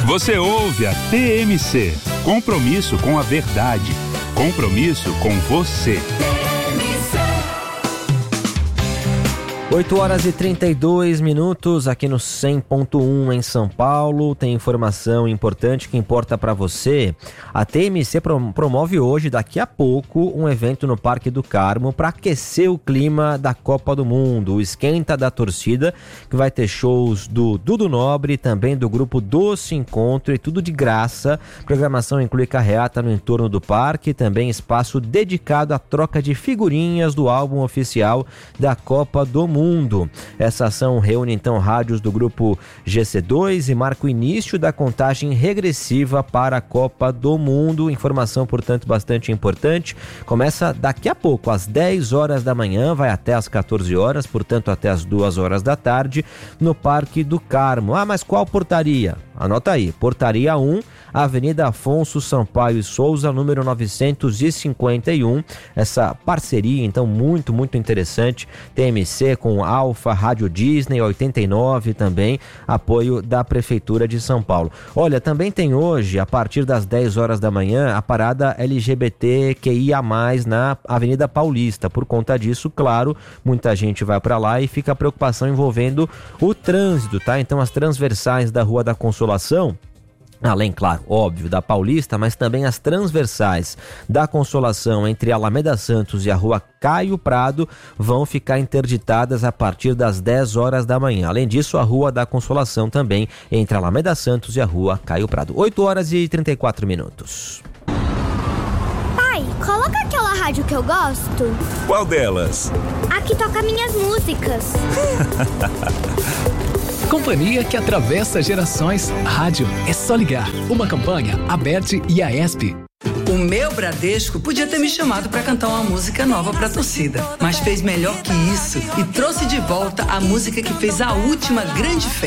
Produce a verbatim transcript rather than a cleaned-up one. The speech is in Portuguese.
Você ouve a T M C. Compromisso com a verdade. Compromisso com você. oito horas e trinta e dois minutos aqui no cem ponto um em São Paulo. Tem informação importante que importa para você. A T M C promove hoje, daqui a pouco, um evento no Parque do Carmo para aquecer o clima da Copa do Mundo. O Esquenta da Torcida, que vai ter shows do Dudu Nobre, também do grupo Doce Encontro, e tudo de graça. A programação inclui carreata no entorno do parque, também espaço dedicado à troca de figurinhas do álbum oficial da Copa do Mundo. Mundo. Essa ação reúne então rádios do grupo G C dois e marca o início da contagem regressiva para a Copa do Mundo. Informação, portanto, bastante importante. Começa daqui a pouco, às dez horas da manhã, vai até às quatorze horas, portanto até às duas horas da tarde, no Parque do Carmo. Ah, mas qual portaria? Anota aí, portaria um, Avenida Afonso Sampaio e Souza, número novecentos e cinquenta e um. Essa parceria, então, muito, muito interessante. T M C com Alfa, Rádio Disney, oitenta e nove também, apoio da Prefeitura de São Paulo. Olha, também tem hoje, a partir das dez horas da manhã, a parada L G B T Q I A mais, na Avenida Paulista. Por conta disso, claro, muita gente vai para lá e fica a preocupação envolvendo o trânsito, tá? Então, as transversais da Rua da Consolação, além, claro, óbvio, da Paulista, mas também as transversais da Consolação entre a Alameda Santos e a Rua Caio Prado vão ficar interditadas a partir das dez horas da manhã. Além disso, a Rua da Consolação também entre a Alameda Santos e a Rua Caio Prado. oito horas e trinta e quatro minutos. Pai, coloca aquela rádio que eu gosto. Qual delas? A que toca minhas músicas. Companhia que atravessa gerações. Rádio é só ligar. Uma campanha, Aberte e Aesp. O meu Bradesco podia ter me chamado para cantar uma música nova para a torcida, mas fez melhor que isso e trouxe de volta a música que fez a última grande festa.